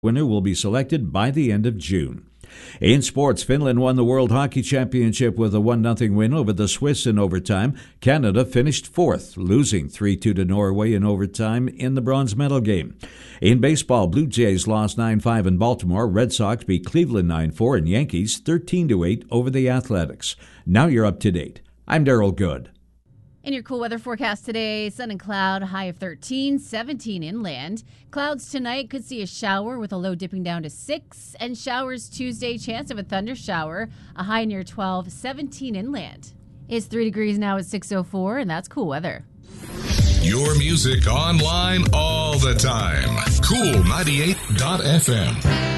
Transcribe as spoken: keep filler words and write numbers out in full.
Winner will be selected by the end of June. In sports, Finland won the World Hockey Championship with a one nothing win over the Swiss in overtime. Canada finished fourth, losing three two to Norway in overtime in the bronze medal game. In baseball, Blue Jays lost nine five in Baltimore. Red Sox beat Cleveland nine four, and Yankees thirteen to eight over the Athletics. Now you're up to date. I'm Daryl Good. In your cool weather forecast today, sun and cloud, high of thirteen, seventeen inland. Clouds tonight could see a shower with a low dipping down to six, and showers Tuesday, chance of a thunder shower, a high near twelve, seventeen inland. It's three degrees now at six oh four, and that's cool weather. Your music online all the time. Cool ninety-eight dot f m.